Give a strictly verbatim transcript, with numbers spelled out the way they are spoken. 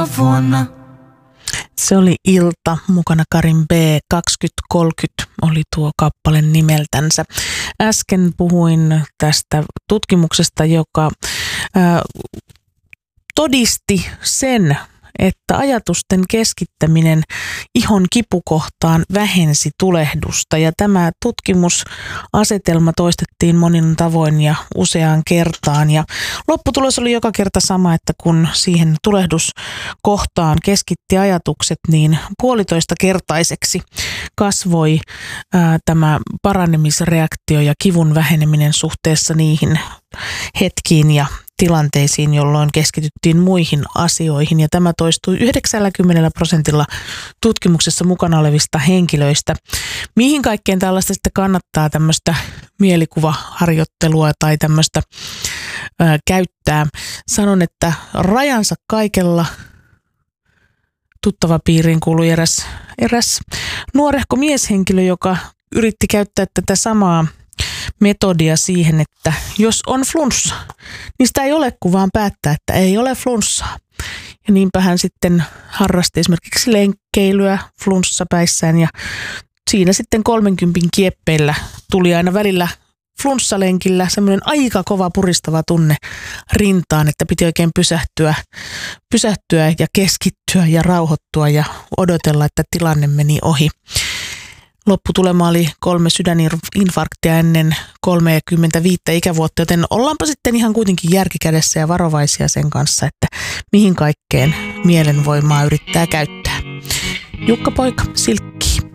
vuonna. Se oli Ilta, mukana Karin B. kaksikymmentä kolmekymmentä oli tuo kappale nimeltänsä. Äsken puhuin tästä tutkimuksesta, joka ää, todisti sen, että ajatusten keskittäminen ihon kipukohtaan vähensi tulehdusta. Ja tämä tutkimusasetelma toistettiin monin tavoin ja useaan kertaan. Ja lopputulos oli joka kerta sama, että kun siihen tulehduskohtaan keskitti ajatukset, niin puolitoista kertaiseksi kasvoi ää, tämä paranemisreaktio ja kivun väheneminen suhteessa niihin hetkiin ja tilanteisiin, jolloin keskityttiin muihin asioihin. Ja tämä toistui yhdeksänkymmentä prosentilla tutkimuksessa mukana olevista henkilöistä. Mihin kaikkeen tällaista sitten kannattaa tämmöistä mielikuvaharjoittelua tai tämmöistä ää, käyttää? Sanon, että rajansa kaikella. Tuttava piiriin kuului eräs, eräs nuorehko mieshenkilö, joka yritti käyttää tätä samaa metodia siihen, että jos on flunssa, niin sitä ei ole kuin vaan päättää, että ei ole flunssaa. Ja niinpä hän sitten harrasti esimerkiksi lenkkeilyä flunssapäissään ja siinä sitten kolmenkympin kieppeillä tuli aina välillä flunssalenkillä semmoinen aika kova puristava tunne rintaan, että piti oikein pysähtyä, pysähtyä ja keskittyä ja rauhoittua ja odotella, että tilanne meni ohi. Lopputulema oli kolme sydäninfarktia ennen kolmekymmentäviisi ikävuotta, joten ollaanpa sitten ihan kuitenkin järkikädessä ja varovaisia sen kanssa, että mihin kaikkeen mielenvoimaa yrittää käyttää. Jukka Poika, Silkki.